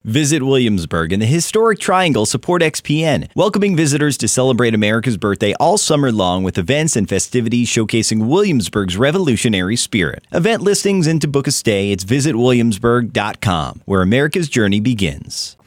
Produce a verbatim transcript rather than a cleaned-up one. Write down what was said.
Visit Williamsburg and the historic Triangle support X P N, welcoming visitors to celebrate America's birthday all summer long with events and festivities showcasing Williamsburg's revolutionary spirit. Event listings and to book a stay, it's visit williamsburg dot com, where America's journey begins.